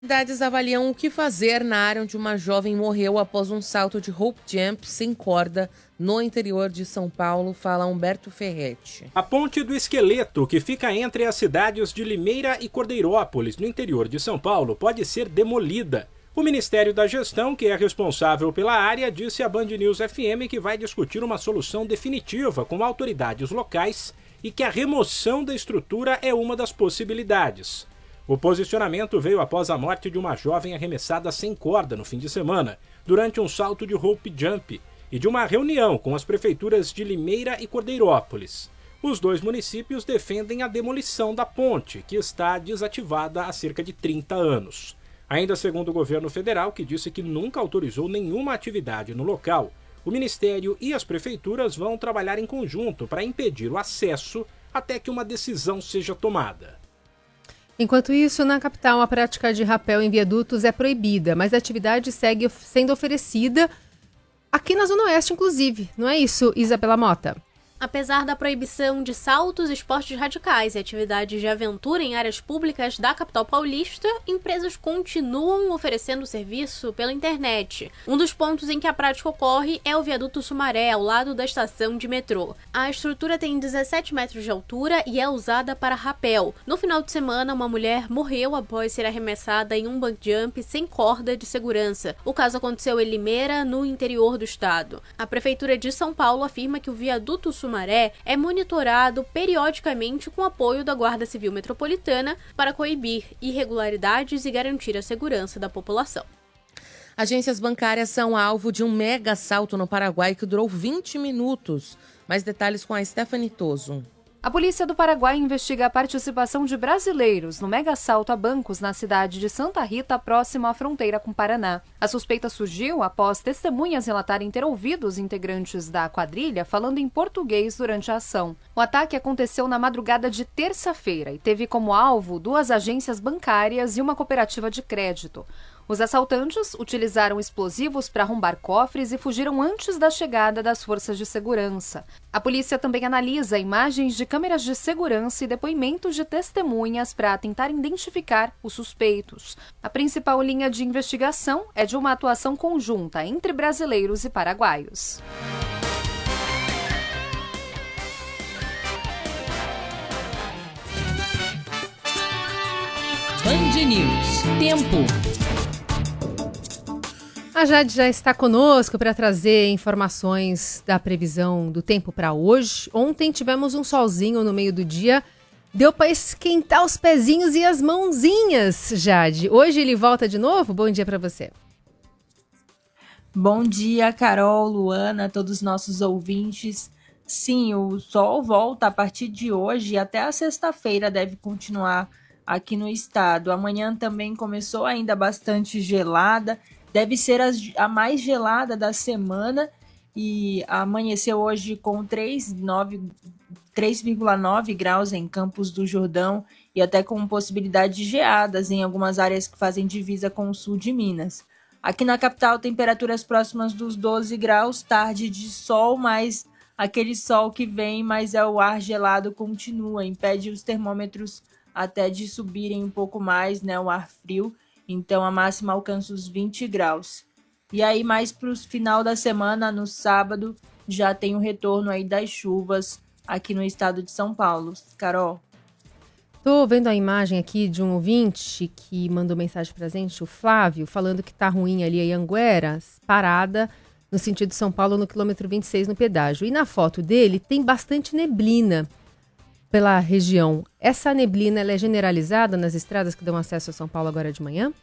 Autoridades avaliam o que fazer na área onde uma jovem morreu após um salto de rope jump sem corda no interior de São Paulo, fala Humberto Ferretti. A ponte do Esqueleto, que fica entre as cidades de Limeira e Cordeirópolis, no interior de São Paulo, pode ser demolida. O Ministério da Gestão, que é responsável pela área, disse à Band News FM que vai discutir uma solução definitiva com autoridades locais e que a remoção da estrutura é uma das possibilidades. O posicionamento veio após a morte de uma jovem arremessada sem corda no fim de semana, durante um salto de rope jump, e de uma reunião com as prefeituras de Limeira e Cordeirópolis. Os dois municípios defendem a demolição da ponte, que está desativada há cerca de 30 anos. Ainda segundo o governo federal, que disse que nunca autorizou nenhuma atividade no local, o Ministério e as prefeituras vão trabalhar em conjunto para impedir o acesso até que uma decisão seja tomada. Enquanto isso, na capital, a prática de rapel em viadutos é proibida, mas a atividade segue sendo oferecida aqui na Zona Oeste, inclusive. Não é isso, Isabela Mota? Apesar da proibição de saltos, esportes radicais e atividades de aventura em áreas públicas da capital paulista, empresas continuam oferecendo serviço pela internet. Um dos pontos em que a prática ocorre é o viaduto Sumaré, ao lado da estação de metrô. A estrutura tem 17 metros de altura e é usada para rapel. No final de semana, uma mulher morreu após ser arremessada em um bungee jump sem corda de segurança. O caso aconteceu em Limeira, no interior do estado. A Prefeitura de São Paulo afirma que o viaduto Sumaré é monitorado periodicamente com apoio da Guarda Civil Metropolitana para coibir irregularidades e garantir a segurança da população. Agências bancárias são alvo de um mega assalto no Paraguai que durou 20 minutos. Mais detalhes com a Stephanie Toso. A polícia do Paraguai investiga a participação de brasileiros no mega assalto a bancos na cidade de Santa Rita, próxima à fronteira com o Paraná. A suspeita surgiu após testemunhas relatarem ter ouvido os integrantes da quadrilha falando em português durante a ação. O ataque aconteceu na madrugada de terça-feira e teve como alvo 2 agências bancárias e uma cooperativa de crédito. Os assaltantes utilizaram explosivos para arrombar cofres e fugiram antes da chegada das forças de segurança. A polícia também analisa imagens de câmeras de segurança e depoimentos de testemunhas para tentar identificar os suspeitos. A principal linha de investigação é de uma atuação conjunta entre brasileiros e paraguaios. Band News. Tempo. A Jade já está conosco para trazer informações da previsão do tempo para hoje. Ontem tivemos um solzinho no meio do dia. Deu para esquentar os pezinhos e as mãozinhas, Jade. Hoje ele volta de novo? Bom dia para você. Bom dia, Carol, Luana, todos os nossos ouvintes. Sim, o sol volta a partir de hoje e até a sexta-feira deve continuar aqui no estado. Amanhã também começou ainda bastante gelada. Deve ser a mais gelada da semana e amanheceu hoje com 3,9 graus em Campos do Jordão e até com possibilidade de geadas em algumas áreas que fazem divisa com o sul de Minas. Aqui na capital, temperaturas próximas dos 12 graus, tarde de sol, mas aquele sol que vem, mas o ar gelado continua, impede os termômetros até de subirem um pouco mais, né, o ar frio. Então, a máxima alcança os 20 graus. E aí, mais para o final da semana, no sábado, já tem o retorno aí das chuvas aqui no estado de São Paulo. Carol? Tô vendo a imagem aqui de um ouvinte que mandou mensagem pra gente, o Flávio, falando que tá ruim ali em Anguera, parada no sentido de São Paulo, no quilômetro 26, no pedágio. E na foto dele tem bastante neblina pela região. Essa neblina ela é generalizada nas estradas que dão acesso a São Paulo agora de manhã?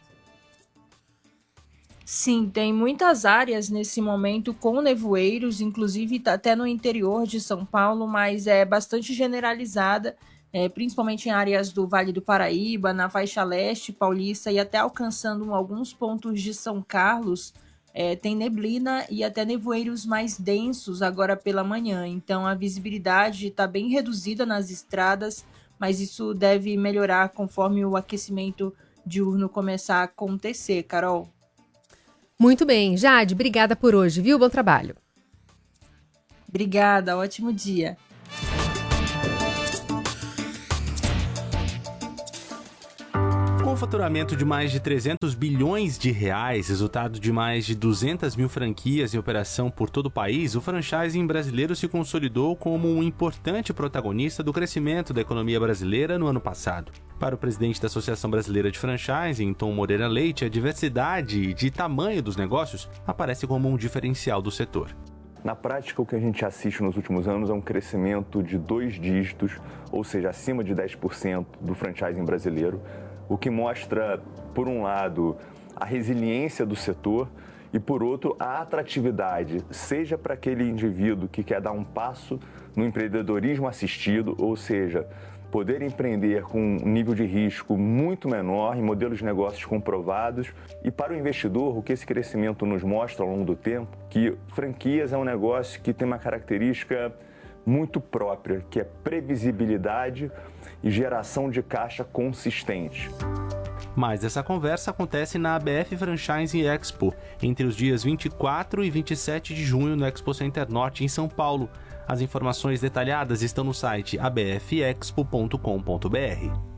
Sim, tem muitas áreas nesse momento com nevoeiros, inclusive até no interior de São Paulo, mas é bastante generalizada, principalmente em áreas do Vale do Paraíba, na faixa leste paulista e até alcançando alguns pontos de São Carlos. Tem neblina e até nevoeiros mais densos agora pela manhã, então a visibilidade está bem reduzida nas estradas, mas isso deve melhorar conforme o aquecimento diurno começar a acontecer, Carol. Muito bem, Jade, obrigada por hoje, viu? Bom trabalho. Obrigada, ótimo dia. faturamento de mais de 300 bilhões de reais, resultado de mais de 200 mil franquias em operação por todo o país, o franchising brasileiro se consolidou como um importante protagonista do crescimento da economia brasileira no ano passado. Para o presidente da Associação Brasileira de Franchising, Tom Moreira Leite, a diversidade de tamanho dos negócios aparece como um diferencial do setor. Na prática, o que a gente assiste nos últimos anos é um crescimento de 2 dígitos, ou seja, acima de 10% do franchising brasileiro, o que mostra, por um lado, a resiliência do setor e, por outro, a atratividade, seja para aquele indivíduo que quer dar um passo no empreendedorismo assistido, ou seja, poder empreender com um nível de risco muito menor, em modelos de negócios comprovados. E para o investidor, o que esse crescimento nos mostra ao longo do tempo, que franquias é um negócio que tem uma característica muito própria, que é previsibilidade e geração de caixa consistente. Mas essa conversa acontece na ABF Franchising Expo, entre os dias 24 e 27 de junho no Expo Center Norte, em São Paulo. As informações detalhadas estão no site abfexpo.com.br.